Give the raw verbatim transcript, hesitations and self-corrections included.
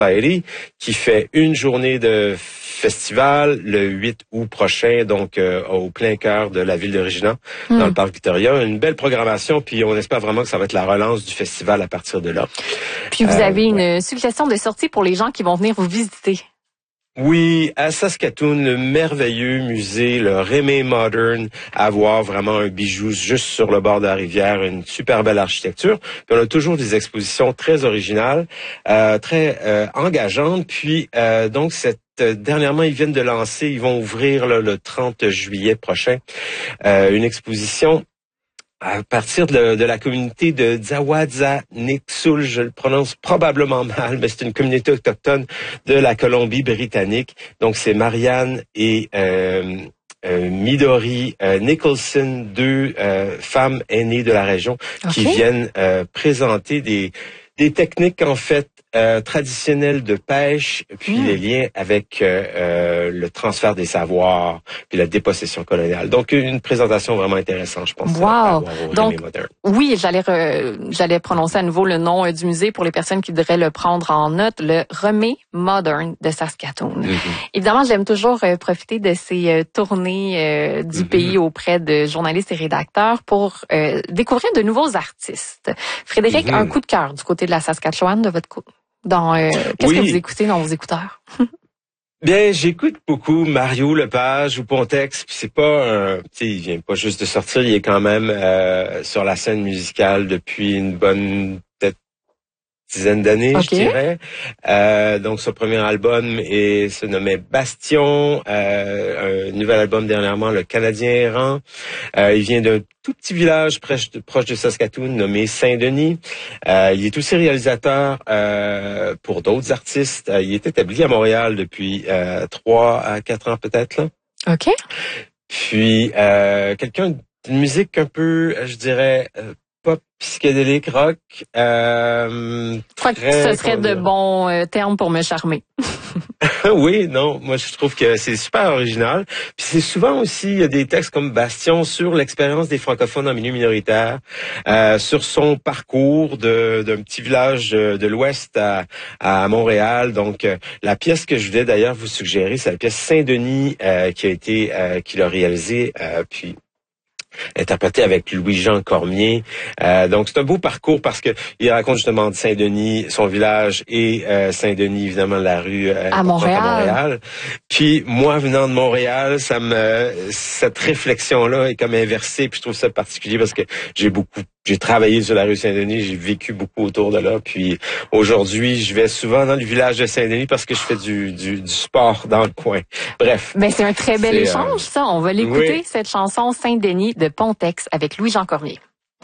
Society, qui fait une journée de festival le huit août prochain, donc euh, au plein cœur de la ville de Regina, mm. dans le parc Victoria. Une belle programmation, puis on espère vraiment que ça va être la relance du festival à partir de là. Puis vous euh, avez une ouais. suggestion de sortie pour les gens qui vont venir vous visiter. Oui, à Saskatoon, le merveilleux musée, le Remé Modern, à voir, vraiment un bijou juste sur le bord de la rivière, une super belle architecture. Puis on a toujours des expositions très originales, euh, très euh, engageantes. Puis euh, donc cette euh, dernièrement, ils viennent de lancer, ils vont ouvrir là, le trente juillet prochain, euh, une exposition à partir de, de la communauté de Zawadza-Nixul, je le prononce probablement mal, mais c'est une communauté autochtone de la Colombie-Britannique. Donc, c'est Marianne et euh, euh, Midori euh, Nicholson, deux euh, femmes aînées de la région, okay. qui viennent euh, présenter des, des techniques, en fait, Euh, traditionnel de pêche, puis mmh. les liens avec euh, euh, le transfert des savoirs, puis la dépossession coloniale. Donc, une présentation vraiment intéressante, je pense. Wow! Donc, oui, j'allais re, j'allais prononcer à nouveau le nom euh, du musée pour les personnes qui devraient le prendre en note, le Remé Modern de Saskatoon. Mmh. Évidemment, j'aime toujours euh, profiter de ces euh, tournées euh, du mmh. pays auprès de journalistes et rédacteurs pour euh, découvrir de nouveaux artistes. Frédéric, mmh. un coup de cœur du côté de la Saskatchewan, de votre côté? Dans euh, qu'est-ce oui. que vous écoutez dans vos écouteurs? Bien, j'écoute beaucoup Mario Lepage ou Pontex, puis c'est pas un, tu sais, il vient pas juste de sortir, il est quand même euh, sur la scène musicale depuis une bonne peut-être dizaine d'années, okay. je dirais. Euh, donc son premier album est, se nommait Bastion, euh, un nouvel album dernièrement, Le Canadien errant. Euh, il vient d'un tout petit village proche de, proche de Saskatoon nommé Saint-Denis. Euh, il est aussi réalisateur euh, pour d'autres artistes. Euh, il est établi à Montréal depuis euh, trois à quatre ans peut-être là. OK. Puis euh, quelqu'un d'une musique un peu, je dirais, euh, pop, psychédélique, rock. Euh, je crois que ce serait de bons euh, termes pour me charmer. Oui, non, moi je trouve que c'est super original. Puis c'est souvent aussi, il y a des textes comme Bastion sur l'expérience des francophones en milieu minoritaire, euh, sur son parcours de d'un petit village de, de l'Ouest à, à Montréal. Donc euh, la pièce que je voulais d'ailleurs vous suggérer, c'est la pièce Saint-Denis euh, qui a été, euh, qu'il a réalisée, euh, puis interprété avec Louis-Jean Cormier. Euh, donc, c'est un beau parcours parce que il raconte justement de Saint-Denis, son village, et euh, Saint-Denis, évidemment, la rue euh, à Montréal. à Montréal. Puis, moi, venant de Montréal, ça me cette réflexion-là est comme inversée. Puis, je trouve ça particulier parce que j'ai beaucoup J'ai travaillé sur la rue Saint-Denis, j'ai vécu beaucoup autour de là. Puis aujourd'hui, je vais souvent dans le village de Saint-Denis parce que je fais du, du, du sport dans le coin. Bref. Ben c'est un très bel échange, euh... ça. On va l'écouter, oui. cette chanson Saint-Denis de Pontex avec Louis-Jean Cormier.